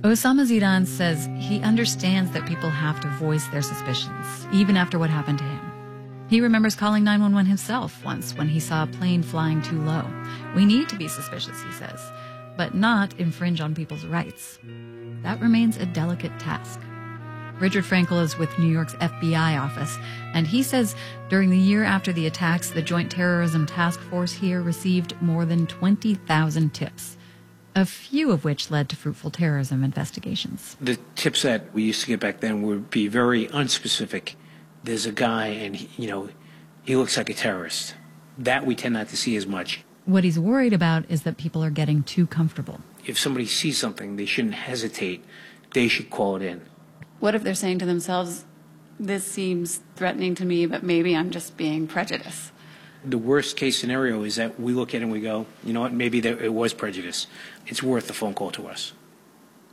Osama Zidan says he understands that people have to voice their suspicions, even after what happened to him. He remembers calling 911 himself once when he saw a plane flying too low. We need to be suspicious, he says, but not infringe on people's rights. That remains a delicate task. Richard Frankel is with New York's FBI office, and he says during the year after the attacks, the Joint Terrorism Task Force here received more than 20,000 tips, a few of which led to fruitful terrorism investigations. The tips that we used to get back then would be very unspecific. There's a guy and, he looks like a terrorist. That we tend not to see as much. What he's worried about is that people are getting too comfortable. If somebody sees something, they shouldn't hesitate. They should call it in. What if they're saying to themselves, this seems threatening to me, but maybe I'm just being prejudiced? The worst case scenario is that we look at it and we go, you know what, maybe it was prejudice. It's worth the phone call to us.